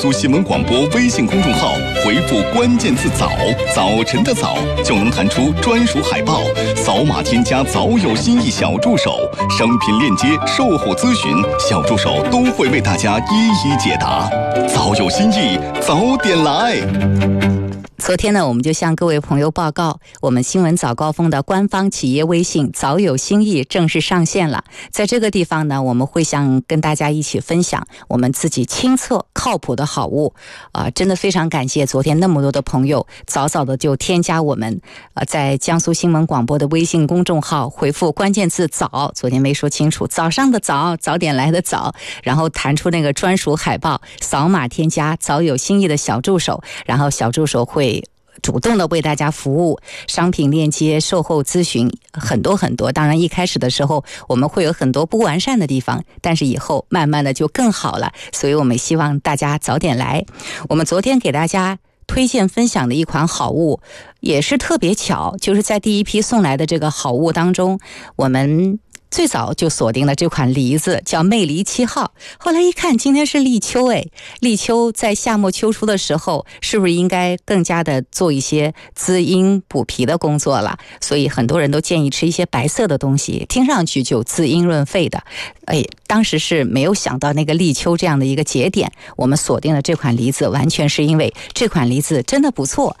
苏新闻广播微信公众号回复关键字早，早晨的早，就能弹出专属海报，扫码添加早有心意小助手，商品链接、售后咨询，小助手都会为大家一一解答。早有心意，早点来。 昨天呢，我们就向各位朋友报告，我们新闻早高峰的官方企业微信早有心意正式上线了。在这个地方呢，我们会想跟大家一起分享我们自己亲测靠谱的好物真的非常感谢昨天那么多的朋友早早的就添加我们在江苏新闻广播的微信公众号回复关键字早，昨天没说清楚，早上的早，早点来的早，然后弹出那个专属海报，扫码添加早有心意的小助手，然后小助手会主动的为大家服务，商品链接、售后咨询很多很多。当然一开始的时候我们会有很多不完善的地方，但是以后慢慢的就更好了，所以我们希望大家早点来。我们昨天给大家推荐分享的一款好物也是特别巧，就是在第一批送来的这个好物当中，我们最早就锁定了这款梨子，叫魅梨7号。后来一看，今天是立秋，立秋在夏末秋初的时候，是不是应该更加的做一些滋阴补脾的工作了？所以很多人都建议吃一些白色的东西，听上去就滋阴润肺的。当时是没有想到那个立秋这样的一个节点，我们锁定了这款梨子，完全是因为这款梨子真的不错，